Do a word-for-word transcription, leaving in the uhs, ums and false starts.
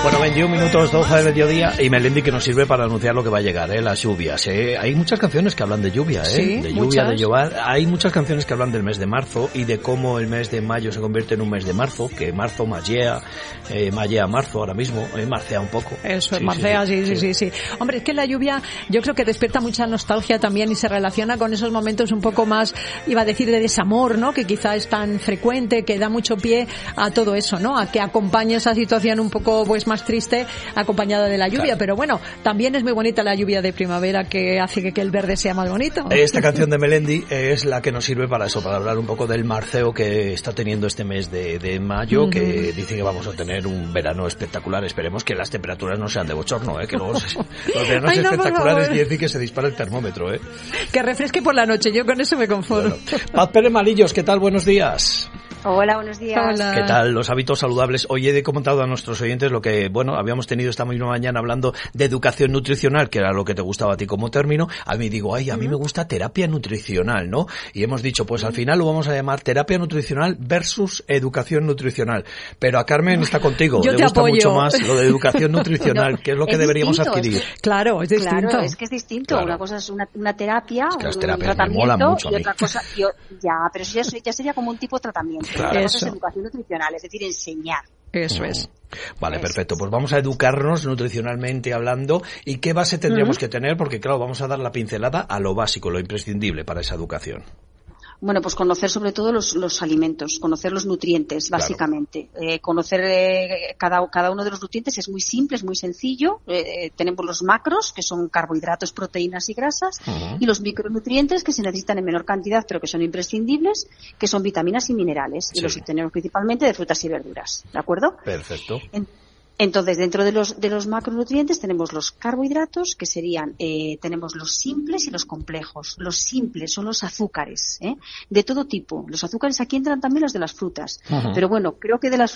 Bueno, veintiún minutos, doce del mediodía, y Melendi que nos sirve para anunciar lo que va a llegar, ¿eh? Las lluvias, ¿eh? Hay muchas canciones que hablan de lluvia, ¿eh? Sí, de lluvia, muchas. de llover. Hay muchas canciones que hablan del mes de marzo y de cómo el mes de mayo se convierte en un mes de marzo, que marzo mallea, eh, mallea marzo ahora mismo, eh, marcea un poco. Eso, sí, marcea, sí sí, sí, sí, sí, sí. Hombre, es que la lluvia yo creo que despierta mucha nostalgia también y se relaciona con esos momentos un poco más, iba a decir, de desamor, ¿no? Que quizá es tan frecuente, que da mucho pie a todo eso, ¿no? A que acompañe esa situación un poco pues más triste, acompañada de la lluvia, claro. Pero bueno, también es muy bonita la lluvia de primavera que hace que, que el verde sea más bonito. Esta canción de Melendi es la que nos sirve para eso, para hablar un poco del marceo que está teniendo este mes de, de mayo, uh-huh. Que dice que vamos a tener un verano espectacular. Esperemos que las temperaturas no sean de bochorno, ¿eh? Que luego se, los veranos Ay, no, espectaculares quiere decir que se dispara el termómetro, ¿eh? Que refresque por la noche, yo con eso me conformo. Bueno. Paz Pérez Malillos, ¿qué tal? Buenos días. Hola, buenos días. Hola. ¿Qué tal? Los hábitos saludables. Hoy he comentado a nuestros oyentes lo que, bueno, habíamos tenido esta misma mañana hablando de educación nutricional, que era lo que te gustaba a ti como término. A mí digo, ay, a mí me gusta terapia nutricional, ¿no? Y hemos dicho, pues al final lo vamos a llamar terapia nutricional versus educación nutricional. Pero a Carmen está contigo. Yo Le te gusta apoyo. mucho más lo de educación nutricional, no, que es lo que es deberíamos distinto, adquirir. Es, claro, es distinto. Claro, es que es distinto. Claro. Una cosa es una, una terapia, es que las un terapias tratamiento, me molan mucho a mí. y otra cosa, yo, ya, pero eso ya, ya sería como un tipo de tratamiento. Claro. Otra cosa Eso. es educación nutricional, es decir, enseñar. Eso es. Vale, es. perfecto. Pues vamos a educarnos nutricionalmente hablando. ¿Y qué base tendríamos uh-huh. que tener? Porque claro, vamos a dar la pincelada a lo básico, lo imprescindible para esa educación. Bueno, pues conocer sobre todo los, los alimentos, conocer los nutrientes, básicamente. Claro. Eh, conocer eh, cada, cada uno de los nutrientes es muy simple, es muy sencillo. Eh, tenemos los macros, que son carbohidratos, proteínas y grasas, uh-huh. y los micronutrientes, que se necesitan en menor cantidad, pero que son imprescindibles, que son vitaminas y minerales. Sí. Y los obtenemos principalmente de frutas y verduras. ¿De acuerdo? Perfecto. En, Entonces, dentro de los de los macronutrientes tenemos los carbohidratos, que serían, eh, tenemos los simples y los complejos. Los simples son los azúcares, ¿eh? De todo tipo. Los azúcares, aquí entran también los de las frutas. Uh-huh. Pero bueno, creo que de las